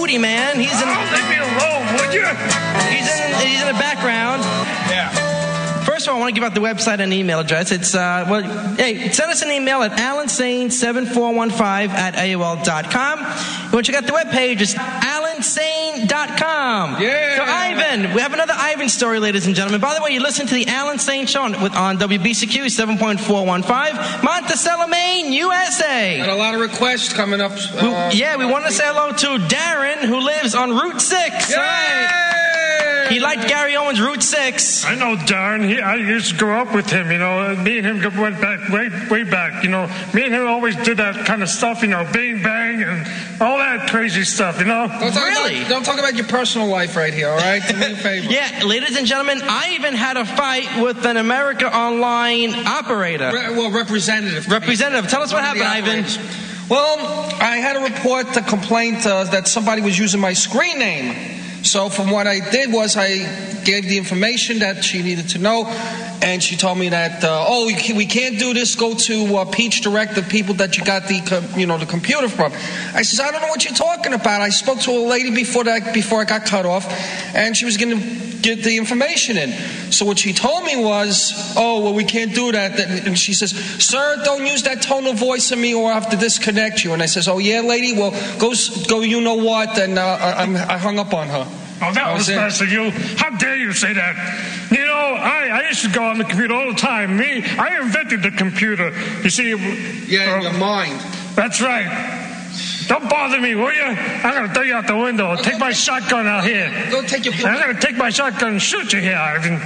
Moody Man. He's in. Leave me alone, would you? He's in the background. Yeah. First of all, I want to give out the website and email address. It's, hey, send us an email at alansane7415@AOL.com. You want to check out the webpage, it's alansane.com. Yeah. So, Ivan, we have another Ivan story, ladies and gentlemen. By the way, you listen to the Alan Sane Show on WBCQ 7.415, Monticello, Maine, USA. Got a lot of requests coming up. We want to say hello to Darren, who lives on Route 6. Yay! He liked Gary Owen's Route 6. I know Darren. I used to grow up with him, you know. Me and him went back, way back, you know. Me and him always did that kind of stuff, you know, bang, bang, and all that crazy stuff, you know. Don't talk about your personal life right here, all right? Do me a favor. Yeah, ladies and gentlemen, I even had a fight with an America Online operator. Representative. Tell us what happened, Ivan. Well, I had a report, a complaint that somebody was using my screen name. So from what I did was I gave the information that she needed to know, and she told me that, we can't do this. Go to Peach Direct, the people that you got the computer from. I says, I don't know what you're talking about. I spoke to a lady before I got cut off, and she was going to get the information in. So what she told me was, we can't do that. And she says, sir, don't use that tone of voice on me or I'll have to disconnect you. And I says, oh, yeah, lady, well, go you know what? And I hung up on her. Oh, that was nice of you. How dare you say that? You know, I used to go on the computer all the time. I invented the computer. You see? Yeah, your mind. That's right. Don't bother me, will you? I'm going to throw you out the window. Take my shotgun out here. Go take your... I'm going to take my shotgun and shoot you here, Ivan.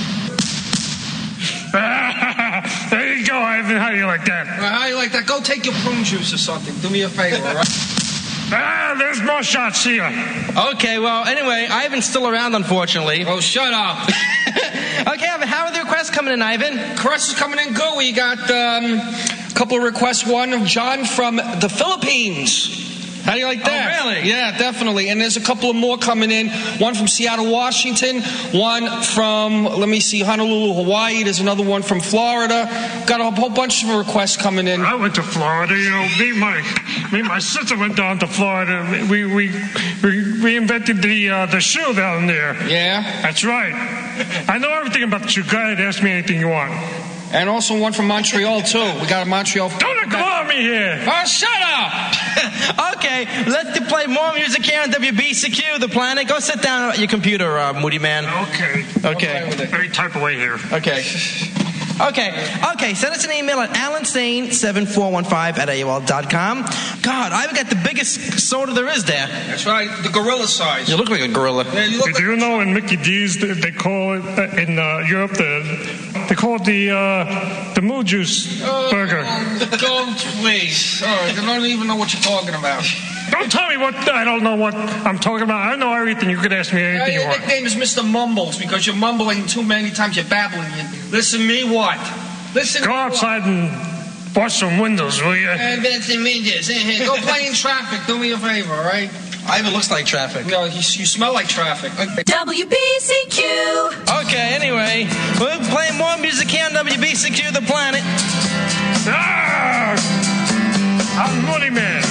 There you go, Ivan. How do you like that? How do you like that? Go take your prune juice or something. Do me a favor, all right? There's more shots here. Okay, well, anyway, Ivan's still around, unfortunately. Oh, shut up. Okay, Ivan, how are the requests coming in, Ivan? Requests is coming in good. We got a couple of requests. One of John from the Philippines. How do you like that? Oh, really? Yeah, definitely. And there's a couple of more coming in. One from Seattle, Washington. One from, Honolulu, Hawaii. There's another one from Florida. Got a whole bunch of requests coming in. I went to Florida. You know, me and my sister went down to Florida. We invented the shoe down there. Yeah? That's right. I know everything about the shoe. Go ahead, ask me anything you want. And also one from Montreal, too. We got a Montreal... Don't ignore me here! Oh, shut up! Okay, let's play more music here on WBCQ, The Planet. Go sit down at your computer, Moody Man. Okay. Let me type away here. Okay. Send us an email at alansane7415@AOL.com. God, I've got the biggest soda there is there. That's right, the gorilla size. You look like a gorilla. Yeah, Do you know in Mickey D's they call it in Europe they call it the Moo Juice burger? Go, please. All right, I don't even know what you're talking about. Don't tell me I don't know what I'm talking about. I know everything. You could ask me anything you Your want. nickname is Mr. Mumbles because you're mumbling too many times. You're babbling. Listen to me, what? Listen. Go outside and wash some windows, will you? Go play in traffic. Do me a favor, all right? Ivan looks like traffic. No, you smell like traffic. WBCQ. Okay, anyway, we're playing more music here on WBCQ, The Planet. I'm Moody Man.